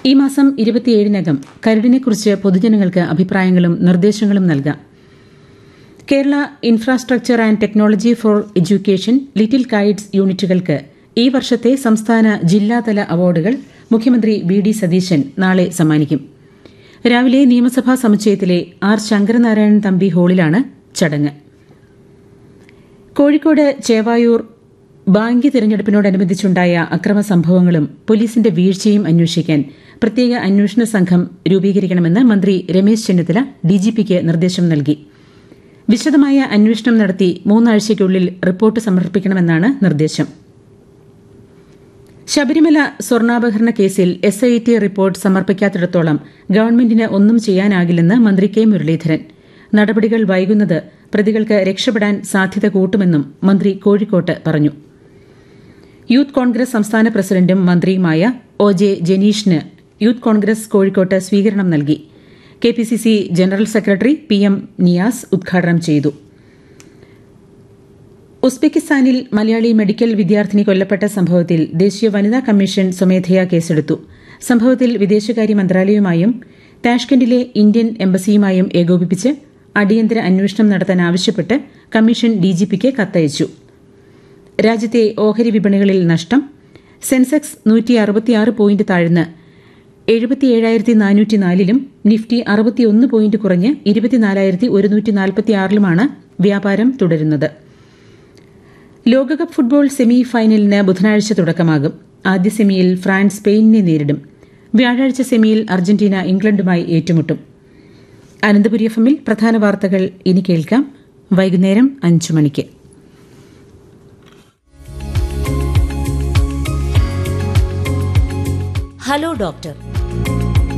ഈ മാസം 27-നകം കരടിനെക്കുറിച്ച് പൊതുജനങ്ങൾക്ക് അഭിപ്രായങ്ങളും നിർദ്ദേശങ്ങളും നൽകാം. Kerala infrastructure and technology for education little Kites യൂണിറ്റുകൾക്ക് ഈ വർഷത്തെ സംസ്ഥാന ജില്ലാതല അവാർഡുകൾ മുഖ്യമന്ത്രി വി.ഡി. സതീശൻ നാളെ സമ്മാനിക്കും. രാവിലെ നിയമസഭാ സമുച്ചയത്തിലെ ആർ ശങ്കരനാരായണൻ തമ്പി ഹാളിലാണ് ചടങ്ങ്. കോഴിക്കോട് ചേവായൂർ ബാങ്കി തെരഞ്ഞെടുപ്പിനോടനുബന്ധിച്ചുണ്ടായ അക്രമ സംഭവങ്ങളും പോലീസിന്റെ വീഴ്ചയും അന്വേഷിക്കാൻ പ്രത്യേക അന്വേഷണ സംഘം രൂപീകരിക്കണമെന്ന് മന്ത്രി രമേശ് ചെന്നിത്തല ഡിജിപിക്ക് നിർദ്ദേശം നൽകി. വിശദമായ അന്വേഷണം നടത്തി 3 ആഴ്ചയ്ക്കുള്ളിൽ റിപ്പോർട്ട് സമർപ്പിക്കണമെന്നാണ് നിർദ്ദേശം. ശബരിമല സ്വർണ്ണാഭരണ കേസിൽ SIT റിപ്പോർട്ട് സമർപ്പിക്കാത്തിടത്തോളം ഗവൺമെന്റിന് ഒന്നും ചെയ്യാനാകില്ലെന്ന് മന്ത്രി കെ മുരളീധരൻ. നടപടികൾ വൈകുന്നത് പ്രതികൾക്ക് രക്ഷപ്പെടാൻ സാധ്യത കൂട്ടുമെന്നും മന്ത്രി കോഴിക്കോട്ട് പറഞ്ഞു. യൂത്ത് കോൺഗ്രസ് സംസ്ഥാന പ്രസിഡന്റും മന്ത്രിയുമായ OJ ജനീഷിന് യൂത്ത് കോൺഗ്രസ് കോഴിക്കോട്ട് സ്വീകരണം നൽകി. KPCC general secretary PM Niyas ഉദ്ഘാടനം ചെയ്തു. ഉസ്ബെക്കിസ്ഥാനിൽ മലയാളി മെഡിക്കൽ വിദ്യാർത്ഥിനി കൊല്ലപ്പെട്ട സംഭവത്തിൽ ദേശീയ വനിതാ കമ്മീഷൻ സ്വമേധയാ കേസെടുത്തു. സംഭവത്തിൽ വിദേശകാര്യ മന്ത്രാലയവുമായും താഷ്കന്റിലെ ഇന്ത്യൻ എംബസിയുമായും ഏകോപിപ്പിച്ച് അടിയന്തര അന്വേഷണം നടത്താൻ ആവശ്യപ്പെട്ട് കമ്മീഷൻ DGPക്ക് കത്തയച്ചു. രാജ്യത്തെ ഓഹരി വിപണികളിൽ നഷ്ടം. സെൻസെക്സ് 166 പോയിന്റ് താഴ്ന്ന് 77,404-ലും നിഫ്റ്റി 61 പോയിന്റ് കുറഞ്ഞ് 24,146-ലുമാണ് വ്യാപാരം തുടരുന്നത്. ലോകകപ്പ് ഫുട്ബോൾ സെമി ഫൈനലിന് ബുധനാഴ്ച തുടക്കമാകും. ആദ്യ സെമിയിൽ ഫ്രാൻസ് സ്പെയിനിനെ നേരിടും. വ്യാഴാഴ്ച സെമിയിൽ അർജന്റീന ഇംഗ്ലണ്ടുമായി ഏറ്റുമുട്ടും. അനന്തപുരി എഫ്എമ്മിൽ പ്രധാന വാർത്തകൾ ഇനി കേൾക്കാം. വൈകുന്നേരം 5 മണിക്ക്. Hello doctor.